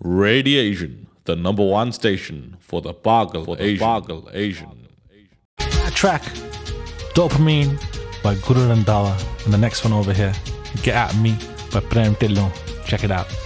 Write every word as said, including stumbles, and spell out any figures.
Radiation, the number one station for the Pagal for the Asian. Pagal Asian. Track Dopamine by Guru Randhawa, and the next one over here, Get At Me by Prem Tillon. Check it out.